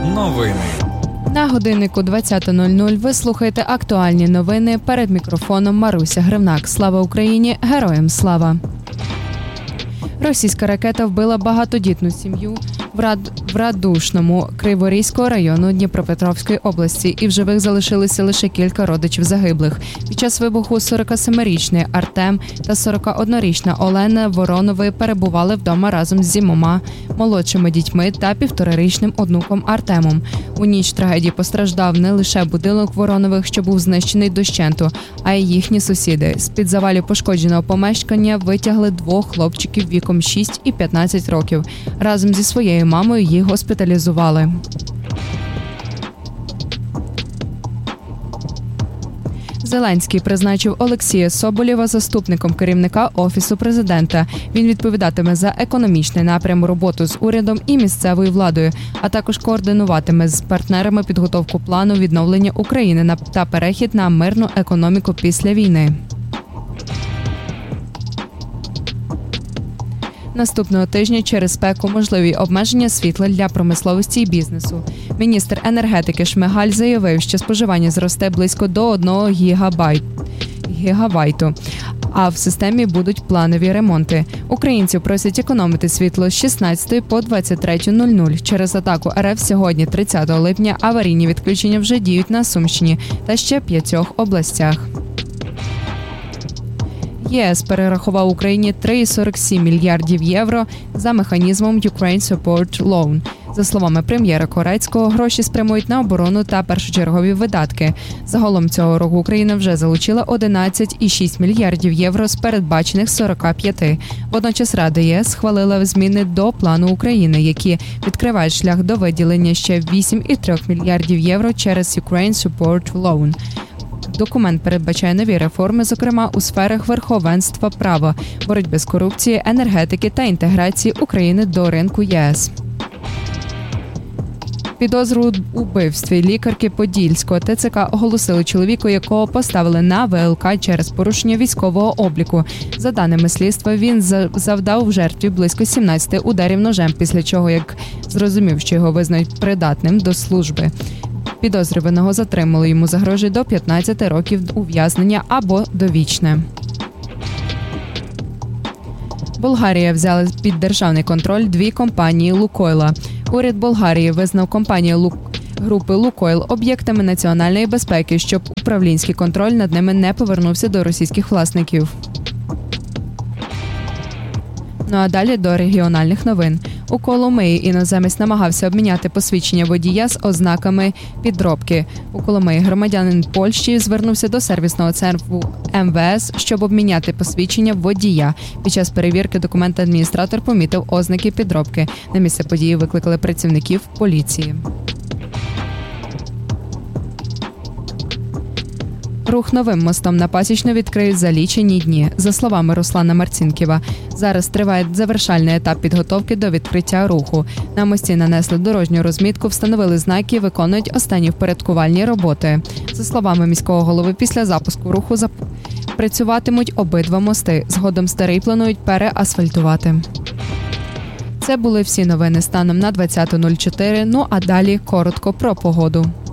Новини. На годиннику 20:00 ви слухаєте актуальні новини. Перед мікрофоном Маруся Гривнак. Слава Україні! Героям слава! Російська ракета вбила багатодітну сім'ю в Радушному Криворізького району Дніпропетровської області, і в живих залишилися лише кілька родичів загиблих. Під час вибуху 47-річний Артем та 41-річна Олена Воронови перебували вдома разом з 7 молодшими дітьми та 1,5-річним онуком Артемом. У ніч трагедії постраждав не лише будинок Воронових, що був знищений дощенту, а й їхні сусіди. З-під завалів пошкодженого помешкання витягли 2 хлопчиків віком 6 і 15 років. Разом зі своєю мамою їх госпіталізували. Зеленський призначив Олексія Соболєва заступником керівника Офісу президента. Він відповідатиме за економічний напрям, роботу з урядом і місцевою владою, а також координуватиме з партнерами підготовку плану відновлення України та перехід на мирну економіку після війни. Наступного тижня через спеку можливі обмеження світла для промисловості і бізнесу. Міністр енергетики Шмигаль заявив, що споживання зросте близько до 1 гігавайту, а в системі будуть планові ремонти. Українців просять економити світло з 16 по 23:00. Через атаку РФ сьогодні, 30 липня, аварійні відключення вже діють на Сумщині та ще 5 областях. ЄС перерахував Україні 3,47 мільярдів євро за механізмом Ukraine Support Loan. За словами прем'єра Корецького, гроші спрямують на оборону та першочергові видатки. Загалом цього року Україна вже залучила 11,6 мільярдів євро з передбачених 45. Водночас Рада ЄС схвалила зміни до плану України, які відкривають шлях до виділення ще 8,3 мільярдів євро через Ukraine Support Loan. Документ передбачає нові реформи, зокрема у сферах верховенства права, боротьби з корупцією, енергетики та інтеграції України до ринку ЄС. Підозру у вбивстві лікарки Подільського ТЦК оголосили чоловіку, якого поставили на ВЛК через порушення військового обліку. За даними слідства, він завдав жертві близько 17 ударів ножем, після чого, як зрозумів, що його визнають придатним до служби. Підозрюваного затримали, йому загрожує до 15 років ув'язнення або довічне. Болгарія взяла під державний контроль 2 компанії «Лукойла». Уряд Болгарії визнав компанію групи «Лукойл» об'єктами національної безпеки, щоб управлінський контроль над ними не повернувся до російських власників. Ну а далі до регіональних новин. У Коломиї іноземець намагався обміняти посвідчення водія з ознаками підробки. У Коломиї громадянин Польщі звернувся до сервісного центру МВС, щоб обміняти посвідчення водія. Під час перевірки документа адміністратор помітив ознаки підробки. На місце події викликали працівників поліції. Рух новим мостом на Пасічну відкриють за лічені дні. За словами Руслана Марцінкєва, зараз триває завершальний етап підготовки до відкриття руху. На мості нанесли дорожню розмітку, встановили знаки, виконують останні впорядкувальні роботи. За словами міського голови, після запуску руху працюватимуть обидва мости. Згодом старий планують переасфальтувати. Це були всі новини станом на 20:04. Ну а далі коротко про погоду.